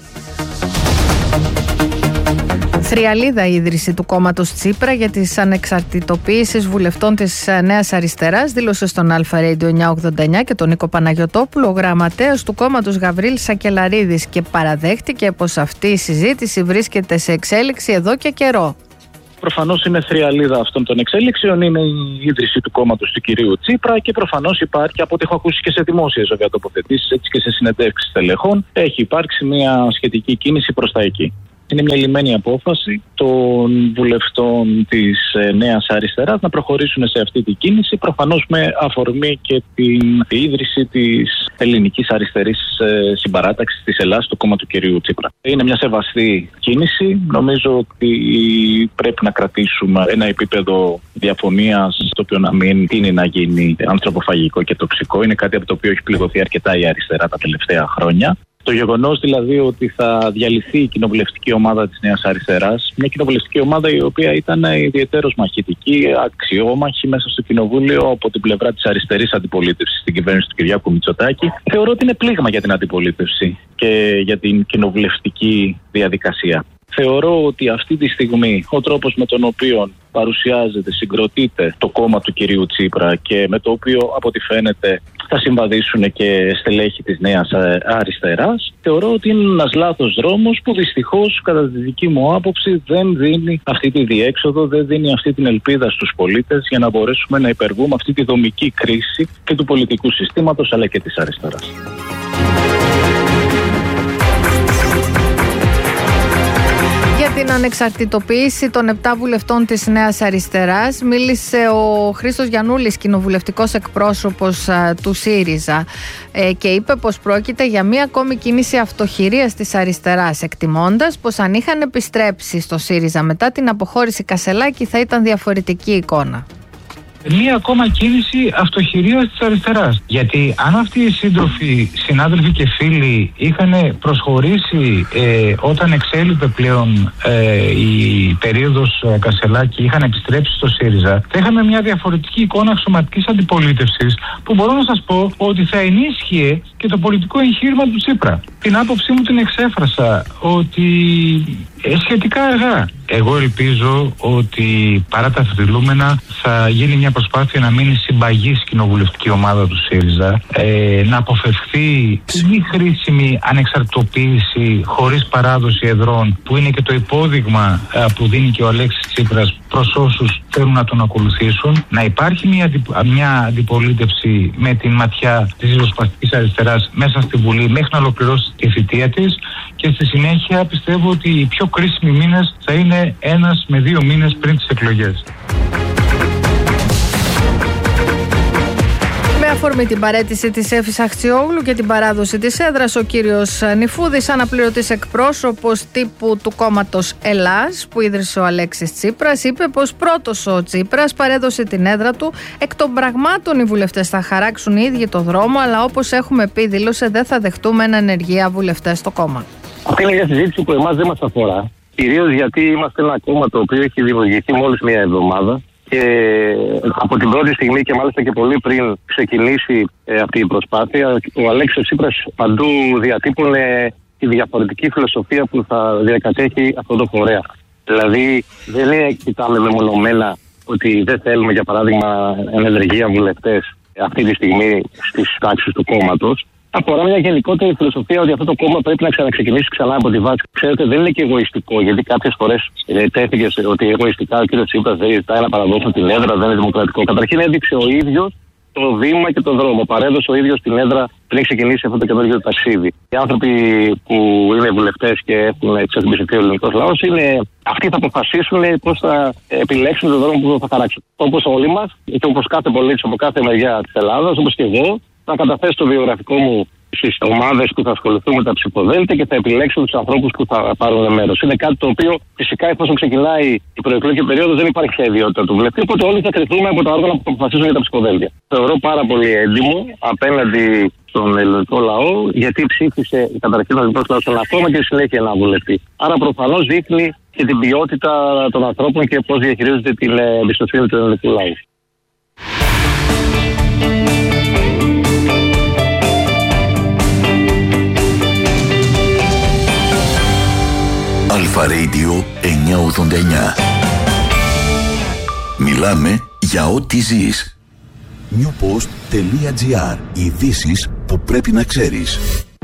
Θριαλίδα η ίδρυση του κόμματος Τσίπρα για τις ανεξαρτητοποιήσεις βουλευτών της Νέας Αριστεράς, δήλωσε στον Αλφα Radio 989 και τον Νίκο Παναγιωτόπουλο ο γραμματέας του κόμματος Γαβρίλ Σακελαρίδης και παραδέχτηκε πως αυτή η συζήτηση βρίσκεται σε εξέλιξη εδώ και καιρό. Προφανώς είναι θριαλίδα αυτών των εξέλιξεων, είναι η ίδρυση του κόμματος του κυρίου Τσίπρα και προφανώς υπάρχει, από ό,τι έχω ακούσει και σε δημόσιες βέβαια τοποθετήσεις, έτσι και σε συνεντεύξεις τελεχών, έχει υπάρξει μια σχετική κίνηση προς τα εκεί. Είναι μια λυμμένη απόφαση των βουλευτών της Νέας Αριστεράς να προχωρήσουν σε αυτή την κίνηση, προφανώς με αφορμή και την ίδρυση της ελληνικής αριστερής συμπαράταξης της Ελλάδας, το κόμμα του κυρίου Τσίπρα. Είναι μια σεβαστή κίνηση. Νομίζω ότι πρέπει να κρατήσουμε ένα επίπεδο διαφωνίας, το οποίο να μην τείνει να γίνει ανθρωποφαγικό και τοξικό. Είναι κάτι από το οποίο έχει πληγωθεί αρκετά η αριστερά τα τελευταία χρόνια. Το γεγονός δηλαδή ότι θα διαλυθεί η κοινοβουλευτική ομάδα της Νέας Αριστεράς, μια κοινοβουλευτική ομάδα η οποία ήταν ιδιαιτέρως μαχητική, αξιόμαχη μέσα στο κοινοβούλιο από την πλευρά της αριστερής αντιπολίτευσης στην κυβέρνηση του Κυριάκου Μητσοτάκη, θεωρώ ότι είναι πλήγμα για την αντιπολίτευση και για την κοινοβουλευτική διαδικασία. Θεωρώ ότι αυτή τη στιγμή ο τρόπος με τον οποίο παρουσιάζεται, συγκροτείται το κόμμα του κυρίου Τσίπρα και με το οποίο από ό,τι φαίνεται θα συμβαδίσουν και στελέχη της Νέας Αριστεράς, θεωρώ ότι είναι ένας λάθος δρόμος που δυστυχώς κατά τη δική μου άποψη δεν δίνει αυτή τη διέξοδο, δεν δίνει αυτή την ελπίδα στους πολίτες για να μπορέσουμε να υπερβούμε αυτή τη δομική κρίση και του πολιτικού συστήματος αλλά και της αριστεράς. Για την ανεξαρτητοποίηση των 7 βουλευτών της Νέας Αριστεράς μίλησε ο Χρήστος Γιαννούλης, κοινοβουλευτικός εκπρόσωπος του ΣΥΡΙΖΑ, και είπε πως πρόκειται για μία ακόμη κίνηση αυτοχειρίας της αριστεράς, εκτιμώντας πως αν είχαν επιστρέψει στο ΣΥΡΙΖΑ μετά την αποχώρηση Κασελάκη θα ήταν διαφορετική εικόνα. Μία ακόμα κίνηση αυτοχειρίας της αριστεράς. Γιατί αν αυτοί οι σύντροφοι, συνάδελφοι και φίλοι είχαν προσχωρήσει όταν εξέλιπε πλέον η περίοδος Κασελάκη, είχαν επιστρέψει στο ΣΥΡΙΖΑ, θα είχαμε μια διαφορετική εικόνα αξιωματικής αντιπολίτευσης που μπορώ να σας πω ότι θα ενίσχυε και το πολιτικό εγχείρημα του Τσίπρα. Την άποψή μου την εξέφρασα ότι σχετικά αργά. Εγώ ελπίζω ότι παρά τα θρυλούμενα θα γίνει μια προσπάθεια να μείνει συμπαγής κοινοβουλευτική ομάδα του ΣΥΡΙΖΑ, να αποφευχθεί μη χρήσιμη ανεξαρτητοποίηση χωρίς παράδοση εδρών, που είναι και το υπόδειγμα που δίνει και ο Αλέξης Τσίπρας προς όσους θέλουν να τον ακολουθήσουν, να υπάρχει μια αντιπολίτευση με την ματιά της ριζοσπαστικής αριστεράς μέσα στη Βουλή μέχρι να ολοκληρώσει τη θητεία της, και στη συνέχεια πιστεύω ότι οι πιο κρίσιμοι μήνες θα είναι 1 με 2 μήνες πριν τις εκλογές. Με αφορμή την παραίτηση της Εύης Αχτσιόγλου και την παράδοση της έδρας, ο κύριος Νηφούδης, αναπληρωτής εκπρόσωπος τύπου του κόμματος Ελλάς που ίδρυσε ο Αλέξης Τσίπρας, είπε πως πρώτος ο Τσίπρας παρέδωσε την έδρα του. Εκ των πραγμάτων οι βουλευτές θα χαράξουν οι ίδιοι το δρόμο, αλλά όπως έχουμε πει, δήλωσε, δεν θα δεχτούμε ενεργεία βουλευτές στο κόμμα. Αυτή είναι μια συζήτηση που εμάς δεν μας αφορά. Κυρίως γιατί είμαστε ένα κόμμα το οποίο έχει δημιουργηθεί μόλις μία εβδομάδα. Και από την πρώτη στιγμή και μάλιστα και πολύ πριν ξεκινήσει αυτή η προσπάθεια, ο Αλέξης Τσίπρας παντού διατύπωνε τη διαφορετική φιλοσοφία που θα διακατέχει αυτό το φορέα. Δηλαδή δεν κοιτάμε μεμονωμένα ότι δεν θέλουμε για παράδειγμα ενεργεία βουλευτές αυτή τη στιγμή στις τάξεις του κόμματος. Αφορά μια γενικότερη φιλοσοφία ότι αυτό το κόμμα πρέπει να ξαναξεκινήσει ξανά από τη βάση. Ξέρετε, δεν είναι και εγωιστικό, γιατί κάποιες φορές τέθηκε ότι εγωιστικά ο κ. Τσίπρας δεν ζητάει να παραδώσουν την έδρα, δεν είναι δημοκρατικό. Καταρχήν έδειξε ο ίδιος το βήμα και τον δρόμο. Παρέδωσε ο ίδιος την έδρα πριν ξεκινήσει αυτό το καινούργιο ταξίδι. Οι άνθρωποι που είναι βουλευτές και έχουν εξασφαλιστεί ο ελληνικός λαός, αυτοί θα αποφασίσουν πώς θα επιλέξουν τον δρόμο που θα χαράξουν. Όπως όλοι μας και όπως κάθε πολίτης από κάθε μεριά της Ελλάδας, όπως και εγώ, θα καταθέσω το βιογραφικό μου στις ομάδες που θα ασχοληθούν με τα ψηφοδέλτια και θα επιλέξω τους ανθρώπους που θα πάρουν μέρος. Είναι κάτι το οποίο φυσικά εφόσον ξεκινάει η προεκλογική περίοδος δεν υπάρχει πια ιδιότητα του βουλευτή, οπότε όλοι θα κρυθούμε από τα όργανα που θα αποφασίσουν για τα ψηφοδέλτια. Θεωρώ πάρα πολύ έντιμο απέναντι στον ελληνικό λαό, γιατί ψήφισε καταρχήν ο ελληνικός λαός στον ακόμα και συνέχεια ένα βουλευτή. Άρα προφανώς δείχνει και την ποιότητα των ανθρώπων και πώς διαχειρίζεται την εμπιστοσύνη του ελληνικού λαού. Αλφα Radio 989. Μιλάμε για ό,τι ζεις. Newpost.gr. Ειδήσεις που πρέπει να ξέρεις.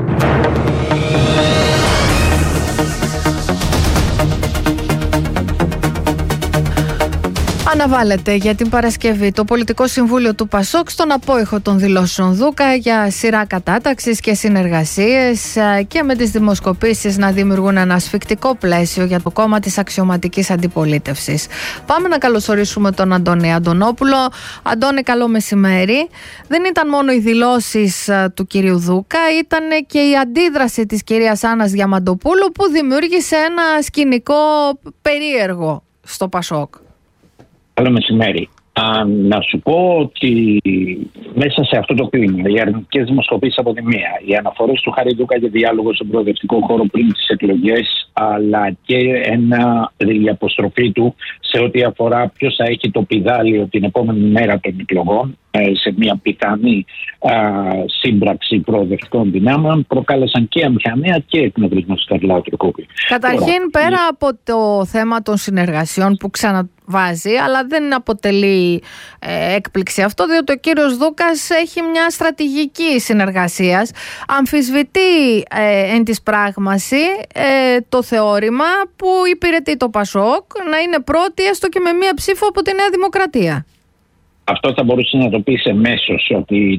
Αναβάλλεται για την Παρασκευή το Πολιτικό Συμβούλιο του ΠΑΣΟΚ στον απόϊχο των δηλώσεων Δούκα για σειρά κατάταξης και συνεργασίες και με τις δημοσκοπήσεις να δημιουργούν ένα ασφικτικό πλαίσιο για το κόμμα της αξιωματικής αντιπολίτευσης. Πάμε να καλωσορίσουμε τον Αντώνη Αντωνόπουλο. Αντώνη, καλό μεσημέρι. Δεν ήταν μόνο οι δηλώσεις του κυρίου Δούκα, ήταν και η αντίδραση της κυρίας Άννας Διαμαντοπούλου που δημιούργησε ένα σκηνικό περίεργο στο ΠΑΣΟΚ. Καλό μεσημέρι. Να σου πω ότι μέσα σε αυτό το κλίμα, οι αρνητικές δημοσκοπήσεις από τη μία, οι αναφορές του Χάρη Δούκα για διάλογο στον προοδευτικό χώρο πριν τις εκλογές, αλλά και η αποστροφή του σε ό,τι αφορά ποιος θα έχει το πηδάλιο την επόμενη μέρα των εκλογών σε μια πιθανή σύμπραξη προοδευτικών δυνάμεων, προκάλεσαν και αμηχανία και εκνευρισμό στο Καρλάου Τρικούπη. Καταρχήν, πέρα από το θέμα των συνεργασιών που ξαναβάζει, αλλά δεν αποτελεί έκπληξη αυτό, διότι ο κύριος Δούκας έχει μια στρατηγική συνεργασίας. Αμφισβητεί εν της πράγμαση το θεώρημα που υπηρετεί το ΠΑΣΟΚ να είναι πρώτη έστω και με μία ψήφο από τη Νέα Δημοκρατία. Αυτό θα μπορούσε να το πει εμέσως ότι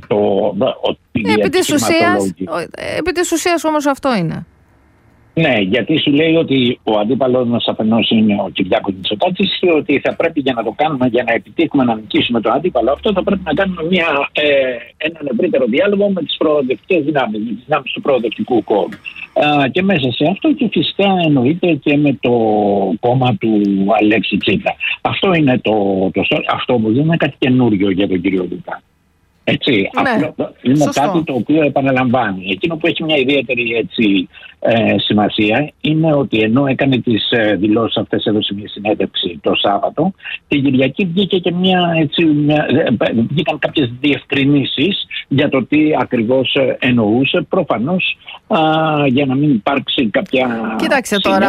επί της ουσίας όμως αυτό είναι. Ναι, γιατί σου λέει ότι ο αντίπαλος μας αφενός είναι ο Κυριάκος Μητσοτάκης και ότι θα πρέπει για να το κάνουμε, για να επιτύχουμε να νικήσουμε τον αντίπαλο αυτό, θα πρέπει να κάνουμε έναν ευρύτερο διάλογο με τις προοδευτικές δυνάμεις, με τις δυνάμεις του προοδευτικού κόμματου. Και μέσα σε αυτό και φυσικά εννοείται και με το κόμμα του Αλέξη Τσίπρα. Αυτό είναι αυτό όμως δεν είναι κάτι καινούριο για τον κύριο Δούκα. Έτσι, ναι, αυτό είναι κάτι το οποίο επαναλαμβάνει. Εκείνο που έχει μια ιδιαίτερη σημασία είναι ότι ενώ έκανε τις δηλώσεις αυτές, έδωσε μια συνέντευξη το Σάββατο, την Κυριακή βγήκε και βγήκαν κάποιες διευκρινήσεις για το τι ακριβώς εννοούσε, προφανώς για να μην υπάρξει κάποια... Κοίταξε τώρα,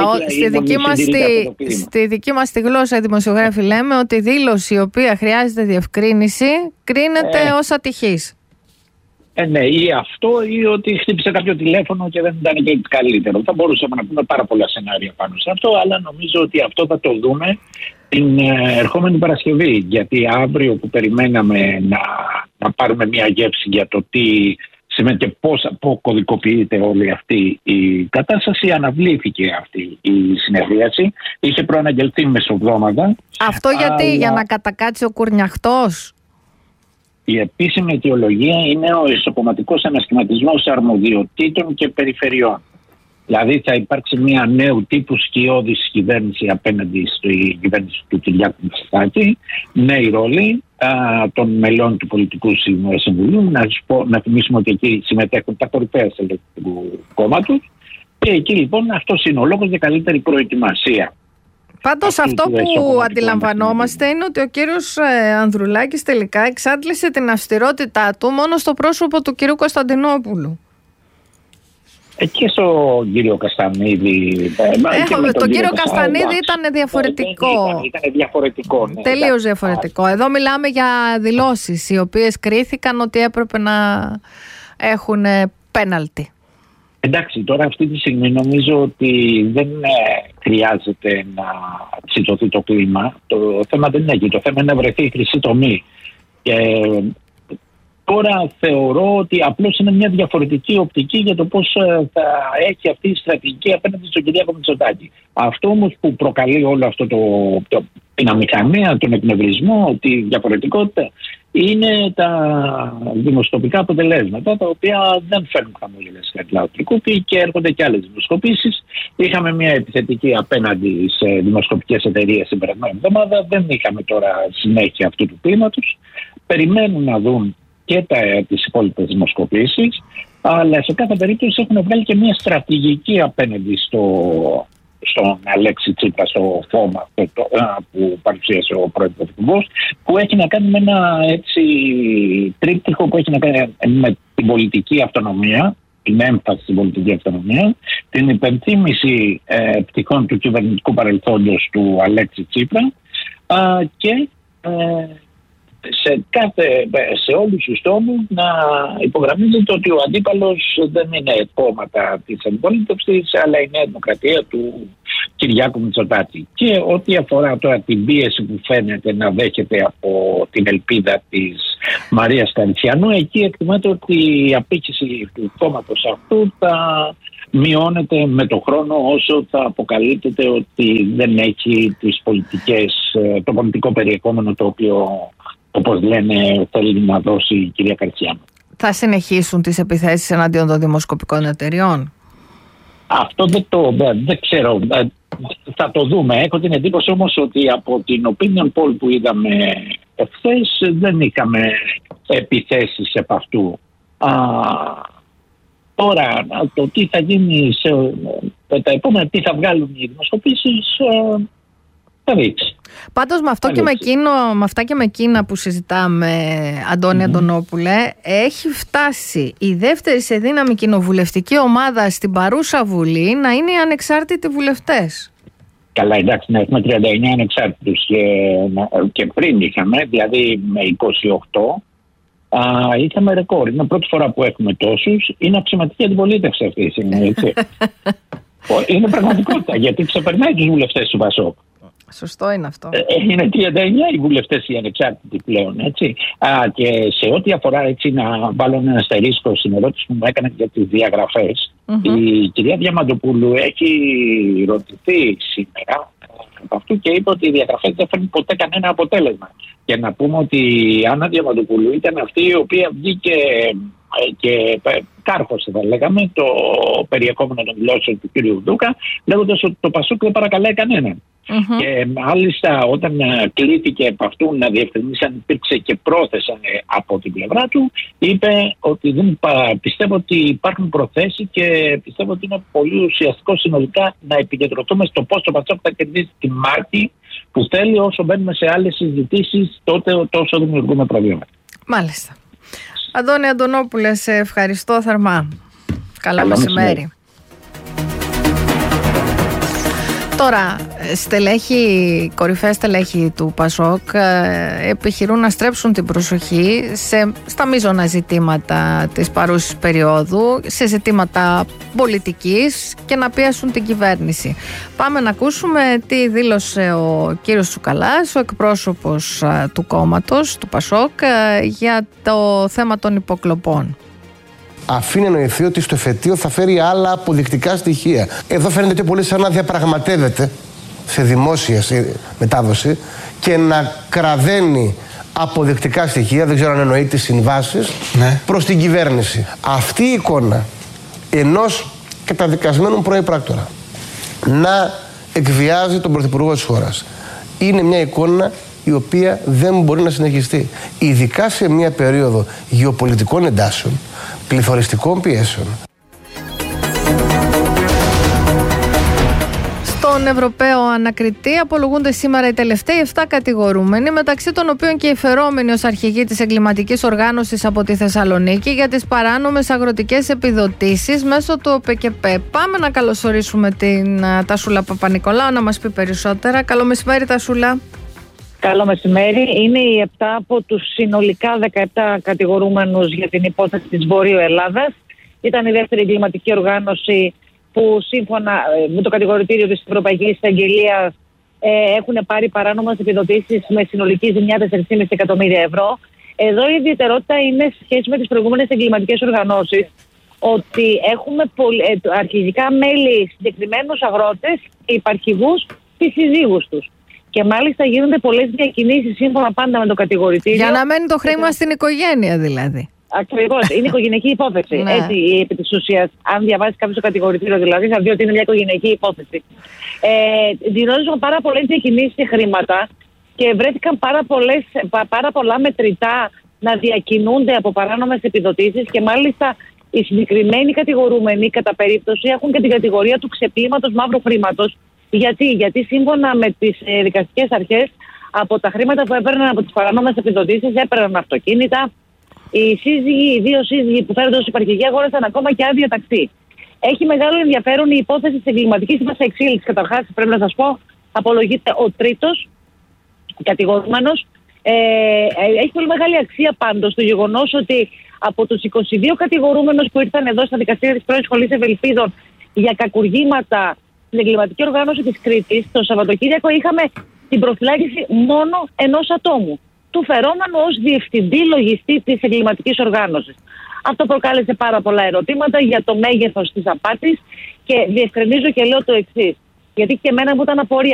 στη δική μας τη γλώσσα δημοσιογράφοι λέμε ότι η δήλωση η οποία χρειάζεται διευκρίνηση κρίνεται ως ατυχής. Ναι, ή αυτό ή ότι χτύπησε κάποιο τηλέφωνο και δεν ήταν και καλύτερο. Θα μπορούσαμε να πούμε πάρα πολλά σενάρια πάνω σε αυτό, αλλά νομίζω ότι αυτό θα το δούμε την ερχόμενη Παρασκευή. Γιατί αύριο που περιμέναμε να πάρουμε μια γεύση για το τι σημαίνει και πώς αποκωδικοποιείται όλη αυτή η κατάσταση, αναβλήθηκε αυτή η συνεδρίαση. Είχε προαναγγελθεί μεσοβδόμαδα. Αυτό γιατί, για να κατακάτσει ο κουρνιαχτός? Η επίσημη αιτιολογία είναι ο ισοκομματικός ανασχηματισμός αρμοδιοτήτων και περιφερειών. Δηλαδή θα υπάρξει μια νέου τύπου σκιώδης κυβέρνηση απέναντι στη κυβέρνηση του Κυριάκου Μητσοτάκη, νέοι ρόλοι των μελών του Πολιτικού Συμβουλίου. Να θυμίσουμε ότι εκεί συμμετέχουν τα κορυφαία στελέχη του κόμματος. Και εκεί λοιπόν αυτός είναι ο λόγος για καλύτερη προετοιμασία. Πάντως αυτό που αντιλαμβανόμαστε είναι ότι ο κύριος Ανδρουλάκης τελικά εξάντλησε την αυστηρότητά του μόνο στο πρόσωπο του κυρίου Κωνσταντινόπουλου. Και στον κύριο Καστανίδη. Τον κύριο Καστανίδη ήταν διαφορετικό. Ήταν διαφορετικό. Ναι, τελείως διαφορετικό. Εδώ μιλάμε για δηλώσεις οι οποίες κρίθηκαν ότι έπρεπε να έχουν πέναλτι. Εντάξει, τώρα αυτή τη στιγμή νομίζω ότι δεν χρειάζεται να ψητωθεί το κλίμα. Το θέμα δεν είναι εκεί. Το θέμα είναι να βρεθεί η χρυσή τομή. Τώρα θεωρώ ότι απλώς είναι μια διαφορετική οπτική για το πώς θα έχει αυτή η στρατηγική απέναντι στον Κυριάκο Μητσοτάκη. Αυτό όμως που προκαλεί όλο αυτό την αμηχανία, τον εκνευρισμό, τη διαφορετικότητα, είναι τα δημοσκοπικά αποτελέσματα, τα οποία δεν φέρνουν χαμόγελες λαοτρικούπη και έρχονται και άλλες δημοσκοπήσεις. Είχαμε μια επιθετική απέναντι σε δημοσκοπικές εταιρείες την περασμένη εβδομάδα. Δεν είχαμε τώρα συνέχεια αυτού του κλίματος. Περιμένουν να δουν και τις υπόλοιπες δημοσκοπήσεις, αλλά σε κάθε περίπτωση έχουν βγάλει και μια στρατηγική απέναντι στον Αλέξη Τσίπρα, στο φώμα που παρουσίασε ο πρώην Πρωθυπουργός, που έχει να κάνει με ένα έτσι τρίπτυχο που έχει να κάνει με την πολιτική αυτονομία, την έμφαση στην πολιτική αυτονομία, την υπενθύμηση πτυχών του κυβερνητικού παρελθόντος του Αλέξη Τσίπρα και σε όλους τους τόμους να υπογραμμίζεται ότι ο αντίπαλος δεν είναι κόμματα της αντιπολίτευσης, αλλά η Νέα Δημοκρατία του Κυριάκου Μητσοτάκη. Και ό,τι αφορά τώρα την πίεση που φαίνεται να δέχεται από την ελπίδα της Μαρίας Καριτσιανού, εκεί εκτιμάται ότι η απήχηση του κόμματος αυτού θα μειώνεται με το χρόνο, όσο θα αποκαλύπτεται ότι δεν έχει το πολιτικό περιεχόμενο το οποίο, όπως λένε, θέλει να δώσει η κυρία Καριτσιανού. Θα συνεχίσουν τις επιθέσεις εναντίον των δημοσκοπικών εταιριών? Αυτό δεν ξέρω. Θα το δούμε. Έχω την εντύπωση όμως ότι από την opinion poll που είδαμε εχθές δεν είχαμε επιθέσεις επ' αυτού. Τώρα, το τι θα γίνει τα επόμενα, τι θα βγάλουν οι δημοσκοπήσεις, θα δείξει. Πάντως με αυτά και με εκείνα που συζητάμε, Αντώνη Αντωνόπουλε, έχει φτάσει η δεύτερη σε δύναμη κοινοβουλευτική ομάδα στην παρούσα Βουλή να είναι οι ανεξάρτητοι βουλευτές. Καλά, εντάξει, να έχουμε 39 ανεξάρτητους και πριν είχαμε, δηλαδή με 28. Είχαμε ρεκόρ. Είναι πρώτη φορά που έχουμε τόσους. Είναι αξιωματική αντιπολίτευση αυτή η στιγμή, έτσι. Είναι πραγματικότητα, γιατί ξεπερνάει τους βουλευτές του ΠΑΣΟΚ. Σωστό είναι αυτό. Είναι 39 οι βουλευτές οι ανεξάρτητοι πλέον, έτσι. Και σε ό,τι αφορά, έτσι, να βάλω ένα αστερίσκο στην ερώτηση που μου έκανε για τις διαγραφές, η κυρία Διαμαντοπούλου έχει ρωτηθεί σήμερα από αυτού και είπε ότι οι διαγραφές δεν φέρνουν ποτέ κανένα αποτέλεσμα. Και να πούμε ότι η Άννα Διαμαντοπούλου ήταν αυτή η οποία βγήκε και κάρφωσε, θα λέγαμε, το περιεχόμενο των δηλώσεων του κ. Δούκα, λέγοντας ότι το ΠΑΣΟΚ δεν παρακαλάει κανέναν. Και μάλιστα όταν κλήθηκε από αυτού να διευκρινίσει αν υπήρξε και πρόθεσαν από την πλευρά του, είπε ότι δεν πιστεύω ότι υπάρχουν προθέσεις και πιστεύω ότι είναι πολύ ουσιαστικό συνολικά να επικεντρωθούμε στο πώς το ΠΑΣΟΚ θα κερδίσει τη μάχη που θέλει. Όσο μπαίνουμε σε άλλες συζητήσεις, τότε τόσο δημιουργούμε προβλήματα. Μάλιστα. Αντώνη Αντωνόπουλε, σε ευχαριστώ θερμά. Καλό μεσημέρι. Τώρα, κορυφαία στελέχη του ΠΑΣΟΚ επιχειρούν να στρέψουν την προσοχή στα μείζωνα ζητήματα της παρούσης περίοδου, σε ζητήματα πολιτικής και να πιέσουν την κυβέρνηση. Πάμε να ακούσουμε τι δήλωσε ο κύριος Τσουκαλάς, ο εκπρόσωπος του κόμματος, του ΠΑΣΟΚ, για το θέμα των υποκλοπών. Αφήνει εννοηθεί ότι στο εφετείο θα φέρει άλλα αποδεικτικά στοιχεία. Εδώ φαίνεται πιο πολύ σαν να διαπραγματεύεται σε δημόσια μετάδοση και να κραδένει αποδεικτικά στοιχεία, δεν ξέρω αν εννοεί τις συμβάσεις, προς την κυβέρνηση. Αυτή η εικόνα ενός καταδικασμένου πρώην πράκτορα να εκβιάζει τον Πρωθυπουργό της χώρας είναι μια εικόνα η οποία δεν μπορεί να συνεχιστεί. Ειδικά σε μια περίοδο γεωπολιτικών εντάσεων, πληθωριστικών πιέσεων. Στον Ευρωπαίο Ανακριτή απολογούνται σήμερα οι τελευταίοι 7 κατηγορούμενοι, μεταξύ των οποίων και οι φερόμενοι ως αρχηγοί της εγκληματικής οργάνωσης από τη Θεσσαλονίκη για τις παράνομες αγροτικές επιδοτήσεις μέσω του ΟΠΕΚΕΠΕ. Πάμε να καλωσορίσουμε την Τασούλα Παπα-Νικολάου να μας πει περισσότερα. Καλό μεσημέρι, Τασούλα. Καλό μεσημέρι. Είναι οι 7 από τους συνολικά 17 κατηγορούμενους για την υπόθεση της Βορείου Ελλάδας. Ήταν η δεύτερη εγκληματική οργάνωση που σύμφωνα με το κατηγορητήριο της Ευρωπαϊκής Εισαγγελίας έχουν πάρει παράνομες επιδοτήσεις με συνολική ζημιά 4,5 εκατομμύρια ευρώ. Εδώ η ιδιαιτερότητα είναι σε σχέση με τις προηγούμενες εγκληματικές οργανώσεις ότι έχουμε αρχηγικά μέλη συγκεκριμένους αγρότες και υπαρχηγούς και συζύγους τους. Και μάλιστα γίνονται πολλές διακινήσεις σύμφωνα πάντα με το κατηγορητήριο. Για να μένει το χρήμα στην οικογένεια δηλαδή. Ακριβώς. Είναι οικογενειακή υπόθεση. Ναι. Έτσι, επί της ουσίας, αν διαβάσει κάποιο το κατηγορητήριο, δηλαδή, θα δει ότι είναι μια οικογενειακή υπόθεση. Δηλώνουν πάρα πολλές διακινήσεις και χρήματα και βρέθηκαν πάρα πολλά μετρητά να διακινούνται από παράνομες επιδοτήσεις και μάλιστα οι συγκεκριμένοι κατηγορούμενοι κατά περίπτωση έχουν και την κατηγορία του ξεπλήματος μαύρου χρήματος. Γιατί σύμφωνα με τις δικαστικές αρχές, από τα χρήματα που έπαιρναν από τις παράνομες επιδοτήσεις έπαιρναν αυτοκίνητα. Οι δύο σύζυγοι που φέρονται ως υπαρχηγοί αγόρασαν ακόμα και άδεια ταξί. Έχει μεγάλο ενδιαφέρον η υπόθεση της εγκληματικής εξέλιξης. Καταρχάς, πρέπει να σας πω, απολογείται ο τρίτος κατηγορούμενος. Έχει πολύ μεγάλη αξία πάντως το γεγονός ότι από τους 22 κατηγορούμενους που ήρθαν εδώ στα δικαστήρια της πρώην Σχολής Ευελπίδων για κακουργήματα στην εγκληματική οργάνωση της Κρήτης, το Σαββατοκύριακο είχαμε την προφυλάκηση μόνο ενός ατόμου, του φερόμενου ως διευθυντή λογιστή της εγκληματικής οργάνωσης. Αυτό προκάλεσε πάρα πολλά ερωτήματα για το μέγεθος της απάτης και διευκρινίζω και λέω το εξής. Γιατί και εμένα μου ήταν απορία.